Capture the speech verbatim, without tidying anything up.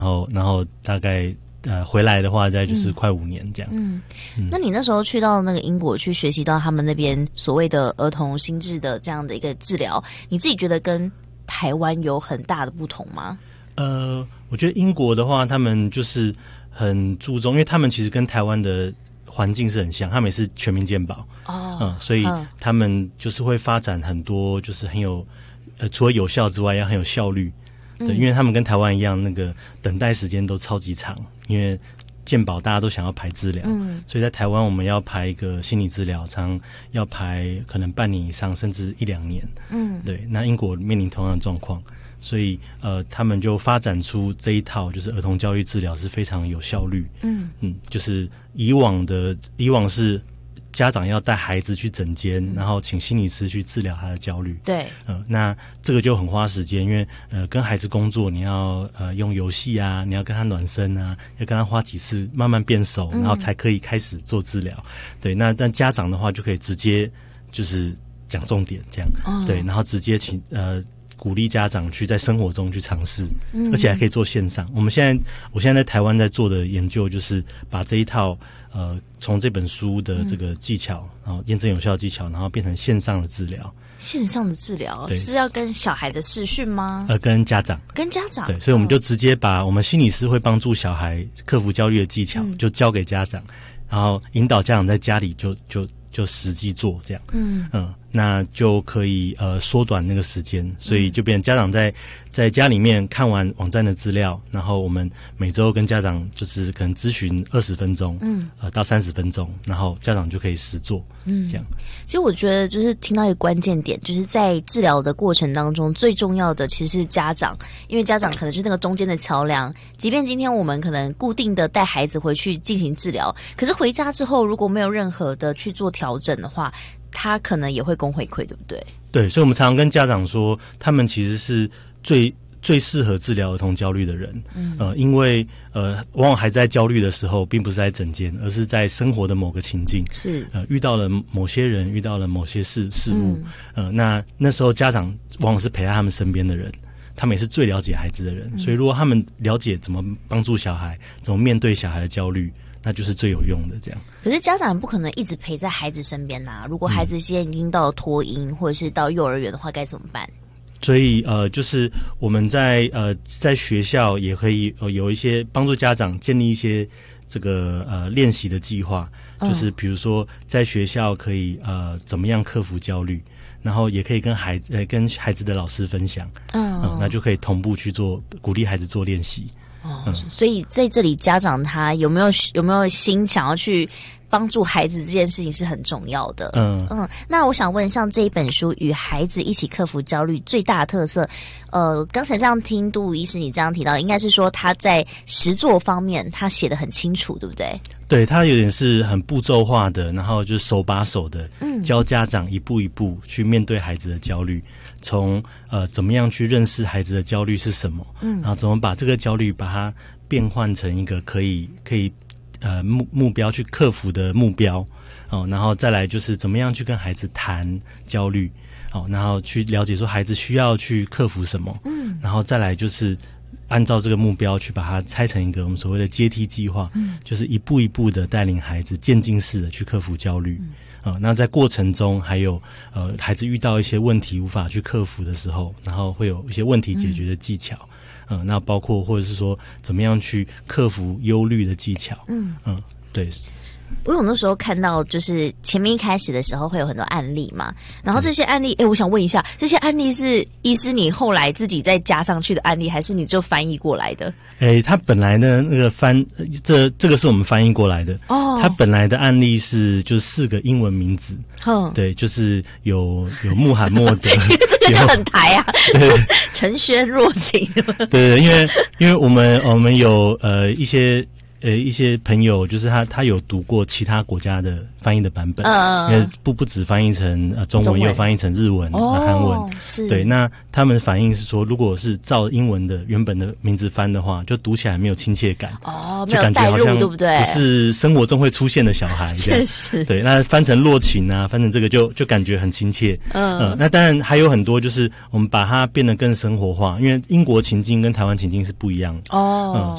然后然后大概呃回来的话，大概就是快五年这样。 嗯，嗯那你那时候去到那个英国去学习到他们那边所谓的儿童心智的这样的一个治疗，你自己觉得跟台湾有很大的不同吗？ 呃，我觉得英国的话，他们就是很注重，因为他们其实跟台湾的环境是很像，他们也是全民健保哦，嗯，所以他们就是会发展很多，就是很有呃，除了有效之外，要很有效率。对，嗯、因为他们跟台湾一样，那个等待时间都超级长，因为健保大家都想要排治疗，嗯，所以在台湾我们要排一个心理治疗，常要排可能半年以上，甚至一两年。嗯，对，那英国面临同样的状况。所以，呃，他们就发展出这一套，就是儿童焦虑治疗是非常有效率。嗯嗯，就是以往的以往是家长要带孩子去诊间，嗯、然后请心理师去治疗他的焦虑。对，呃，那这个就很花时间，因为呃，跟孩子工作，你要呃用游戏啊，你要跟他暖身啊，要跟他花几次慢慢变熟，然后才可以开始做治疗。嗯、对，那但家长的话就可以直接就是讲重点这样，哦、对，然后直接请呃。鼓励家长去在生活中去尝试，嗯、而且还可以做线上。我们现在，我现在在台湾在做的研究，就是把这一套呃，从这本书的这个技巧，嗯、然后验证有效的技巧，然后变成线上的治疗。线上的治疗是要跟小孩的视讯吗？呃，跟家长，跟家长。对，所以我们就直接把我们心理师会帮助小孩克服焦虑的技巧，嗯、就交给家长，然后引导家长在家里就就。就实际做这样，嗯嗯，那就可以呃缩短那个时间，所以就变成家长在在家里面看完网站的资料，然后我们每周跟家长就是可能咨询二十分钟，嗯，呃到三十分钟，然后家长就可以实做，嗯，这样。其实我觉得就是听到一个关键点，就是在治疗的过程当中，最重要的其实是家长，因为家长可能就是那个中间的桥梁。即便今天我们可能固定的带孩子回去进行治疗，可是回家之后如果没有任何的去做调整的话，他可能也会供回馈，对不对？对，所以我们常常跟家长说，他们其实是最最适合治疗儿童焦虑的人。嗯，呃，因为呃，往往孩子在焦虑的时候，并不是在诊间，而是在生活的某个情境，是呃，遇到了某些人，遇到了某些事事物，嗯、呃，那那时候家长往往是陪在他们身边的人。他们也是最了解孩子的人，嗯、所以如果他们了解怎么帮助小孩，怎么面对小孩的焦虑，那就是最有用的。这样，可是家长不可能一直陪在孩子身边呐、啊。如果孩子现在已经到了托婴、嗯、或者是到幼儿园的话，该怎么办？所以呃，就是我们在呃在学校也可以、呃、有一些帮助家长建立一些这个呃练习的计划，就是比如说在学校可以呃怎么样克服焦虑。然后也可以跟孩子呃跟孩子的老师分享，嗯、呃，那就可以同步去做，鼓励孩子做练习。哦，嗯、所以在这里家长他有没有有没有心想要去帮助孩子这件事情是很重要的。嗯嗯，那我想问，像这一本书《与孩子一起克服焦虑》最大的特色，呃，刚才这样听杜医师你这样提到，应该是说他在实作方面他写得很清楚，对不对？对，他有点是很步骤化的，然后就是手把手的，嗯，教家长一步一步去面对孩子的焦虑，从呃怎么样去认识孩子的焦虑是什么，嗯，然后怎么把这个焦虑把它变换成一个可以可以呃目目标去克服的目标，哦，然后再来就是怎么样去跟孩子谈焦虑，哦，然后去了解说孩子需要去克服什么，嗯，然后再来就是按照这个目标去把它拆成一个我们所谓的阶梯计划，嗯，就是一步一步的带领孩子渐进式的去克服焦虑，嗯，呃，那在过程中还有呃孩子遇到一些问题无法去克服的时候，然后会有一些问题解决的技巧，嗯，呃，那包括或者是说怎么样去克服忧虑的技巧，嗯嗯，呃，对。我有那时候看到，就是前面一开始的时候会有很多案例嘛，然后这些案例，哎，我想问一下，这些案例是医师你后来自己再加上去的案例，还是你就翻译过来的？哎，他本来呢那个翻，这这个是我们翻译过来的哦。他本来的案例是就是四个英文名字，嗯，对，就是有有穆罕默德，这个就很台啊，陈轩若晴，对对，因为因为我们我们有呃一些。 呃一些朋友，就是他他有读过其他国家的翻译的版本，嗯，因为不不只翻译成呃中文，也有翻译成日文、哦、韩文， 是对。那他们反映是说，如果是照英文的原本的名字翻的话，就读起来没有亲切感， 哦， 就感觉好像对不对？ 不是生活中会出现的小孩， 确实， 对。那翻成洛琴啊，翻成这个就就感觉很亲切，嗯、呃。那当然还有很多，就是我们把它变得更生活化，因为英国情境跟台湾情境是不一样的，哦，嗯。